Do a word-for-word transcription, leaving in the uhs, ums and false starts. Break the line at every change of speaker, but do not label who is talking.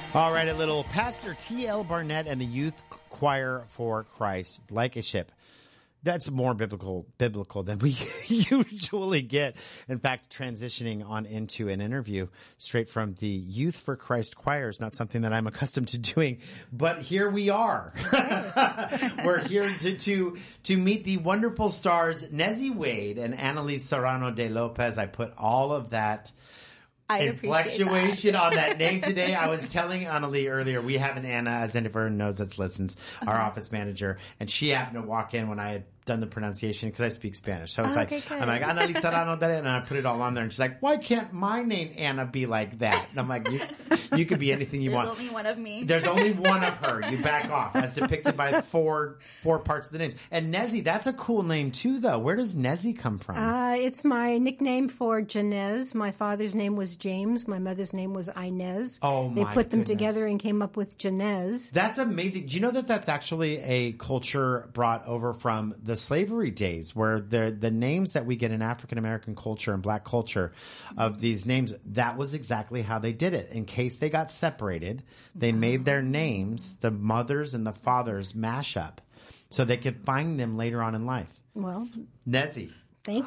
All right, a little Pastor T L. Barnett and the Youth Choir for Christ, Like a Ship. That's more biblical biblical than we usually get. In fact, transitioning on into an interview straight from the Youth for Christ Choir is not something that I'm accustomed to doing, but here we are. We're here to, to to meet the wonderful stars Nezzy Wade and Annalise Serrano de Lopez. I put all of that
I
inflectuation on that name today. I was telling Annalie earlier, we have an Anna, as everyone knows that's listens, our uh-huh. office manager, and she happened to walk in when I had done the pronunciation because I speak Spanish. So it's
oh,
like,
okay,
I'm like, Annalise Serrano, and I put it all on there. And she's like, why can't my name Anna be like that? And I'm like, you, you could be anything you
There's
want.
There's only one of me.
There's only one of her. You back off, as depicted by four four parts of the names. And Nezzy, that's a cool name too, though. Where does Nezzy come from?
Uh, it's my nickname for Janez. My father's name was James. My mother's name was Inez.
Oh,
They
my
put them
goodness.
together and came up with Janez.
That's amazing. Do you know that that's actually a culture brought over from the slavery days, where the the names that we get in African American culture and black culture of these names, that was exactly how they did it. In case they got separated, they made their names, the mothers and the fathers, mash up so they could find them later on in life.
Well,
Nezzy.
Thank you.